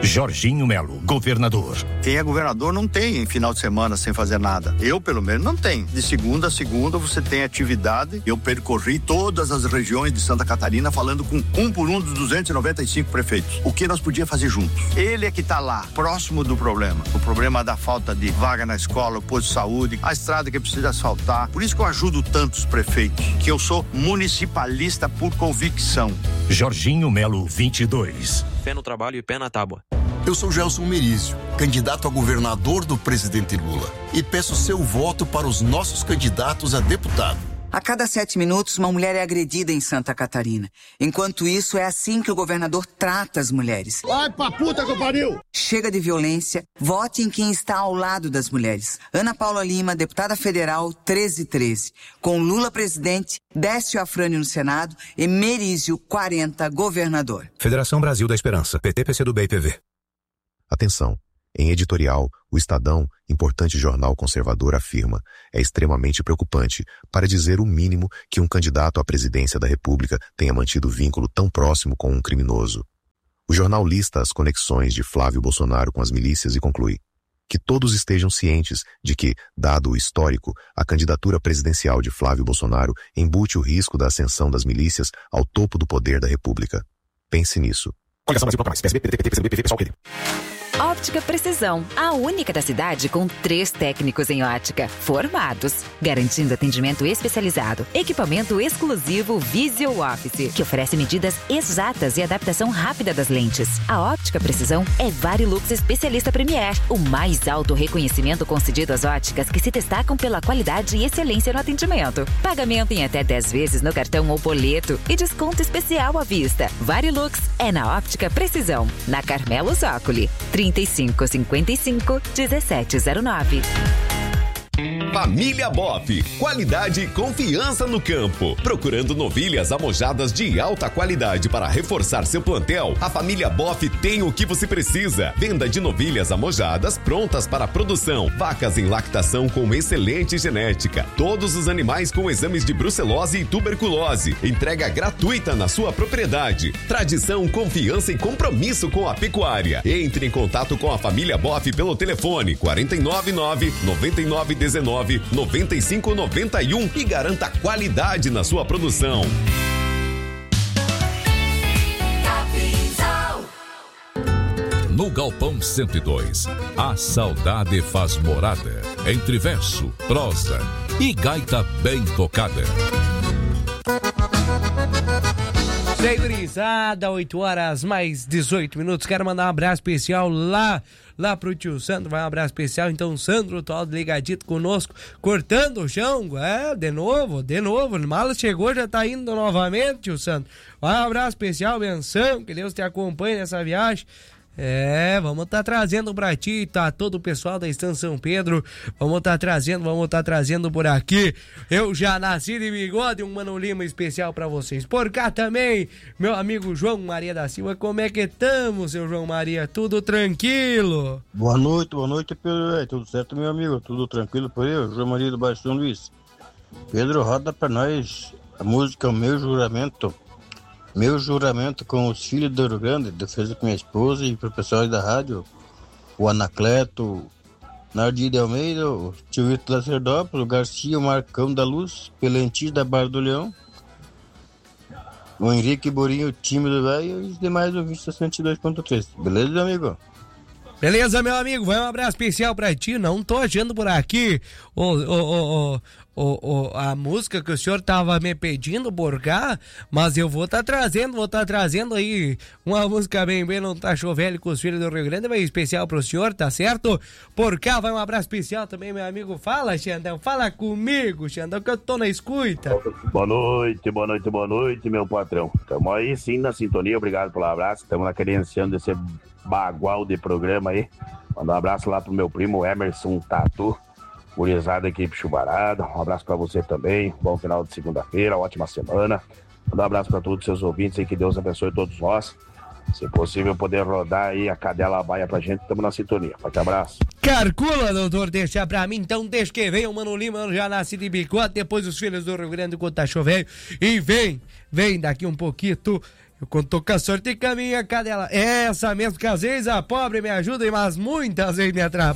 Jorginho Melo, governador. Quem é governador não tem final de semana sem fazer nada. Eu, pelo menos, não tenho. De segunda a segunda você tem atividade. Eu percorri todas as regiões de Santa Catarina falando com um por um dos 295 prefeitos. O que nós podíamos fazer juntos? Ele é que está lá, próximo do problema. O problema da falta de vaga na escola, o posto de saúde, a estrada que precisa asfaltar. Por isso que eu ajudo tantos prefeitos, que eu sou municipalista por convicção. Jorginho Melo, 22. Pé no trabalho e pé na tábua. Eu sou Gelson Merizio, candidato a governador do presidente Lula, e peço seu voto para os nossos candidatos a deputado. A cada 7 minutos, uma mulher é agredida em Santa Catarina. Enquanto isso, é assim que o governador trata as mulheres. Vai pra puta que pariu! Chega de violência, vote em quem está ao lado das mulheres. Ana Paula Lima, deputada federal, 1313. Com Lula presidente, Décio Afrânio no Senado e Merizio, 40, governador. Federação Brasil da Esperança, PT, PCdoB e PV. Atenção! Em editorial, o Estadão, importante jornal conservador, afirma: é extremamente preocupante, para dizer o mínimo, que um candidato à presidência da República tenha mantido vínculo tão próximo com um criminoso. O jornal lista as conexões de Flávio Bolsonaro com as milícias e conclui: que todos estejam cientes de que, dado o histórico, a candidatura presidencial de Flávio Bolsonaro embute o risco da ascensão das milícias ao topo do poder da República. Pense nisso. Coligação Brasil Bloco Mais, PSB, PDT, PCdoB, PV, PSOL, PT. Óptica Precisão, a única da cidade com 3 técnicos em ótica, formados, garantindo atendimento especializado, equipamento exclusivo Visual Office, que oferece medidas exatas e adaptação rápida das lentes. A Óptica Precisão é Varilux especialista Premier, o mais alto reconhecimento concedido às óticas que se destacam pela qualidade e excelência no atendimento. Pagamento em até 10 vezes no cartão ou boleto e desconto especial à vista. Varilux é na Óptica Precisão, na Carmelo Zócoli, 3555-1709. Família Boff, qualidade e confiança no campo. Procurando novilhas amojadas de alta qualidade para reforçar seu plantel, a Família Boff tem o que você precisa. Venda de novilhas amojadas prontas para produção, vacas em lactação com excelente genética, todos os animais com exames de brucelose e tuberculose, entrega gratuita na sua propriedade. Tradição, confiança e compromisso com a pecuária. Entre em contato com a Família Boff pelo telefone 499-9919-9591 e garanta qualidade na sua produção. No Galpão 102, a saudade faz morada, entre verso, prosa e gaita bem tocada. Segurizada, 8 horas mais 18 minutos. Quero mandar um abraço especial lá pro tio Sandro. Vai um abraço especial. Então, Sandro, tô ligadito conosco, cortando o chão. De novo. Mala chegou, já tá indo novamente, tio Sandro. Vai um abraço especial, benção. Que Deus te acompanhe nessa viagem. Vamos estar trazendo pra ti, tá? Todo o pessoal da Estância São Pedro, vamos estar trazendo por aqui. Eu já nasci de bigode, um Mano Lima especial pra vocês. Por cá também, meu amigo João Maria da Silva. Como é que estamos, seu João Maria? Tudo tranquilo? Boa noite, Pedro. Tudo certo, meu amigo? Tudo tranquilo por aí? João Maria do Baixo São Luís. Pedro, roda pra nós a música O Meu Juramento. Meu juramento com os filhos do Rio Grande, defesa com minha esposa e para o pessoal da rádio, o Anacleto, Nardir de Almeida, o tio Vitor Lacerdópolis, o Garcia, o Marcão da Luz, Pelentis da Barra do Leão, o Henrique Borinho, o time do velho e os demais ouvintes da 102.3. Beleza, meu amigo? Beleza, meu amigo, vai um abraço especial pra ti. Não tô achando por aqui a música que o senhor tava me pedindo por cá, mas eu vou tá trazendo aí uma música bem não tá chovendo com os filhos do Rio Grande, bem especial pro senhor, tá certo? Por cá vai um abraço especial também, meu amigo. Fala, Xandão, fala comigo, Xandão, que eu tô na escuta. Boa noite, meu patrão. Tamo aí sim na sintonia, obrigado pelo abraço. Tamo na credenciando desse bagual de programa aí. Manda um abraço lá pro meu primo Emerson Tatu, gurizada aqui pro Chuvarada. Um abraço pra você também, bom final de segunda-feira, ótima semana. Manda um abraço pra todos os seus ouvintes aí, que Deus abençoe todos nós. Se possível, poder rodar aí a cadela baia pra gente, tamo na sintonia. Forte abraço. Carcula, doutor, deixa pra mim, então deixa que venha o Mano Lima, já nasci de bigode, depois os filhos do Rio Grande com Tacho Velho, e vem daqui um pouquinho, Eu quando tô com a sorte, caminho a cadela. Essa mesmo que às vezes a pobre me ajuda, mas muitas vezes me atrapalha.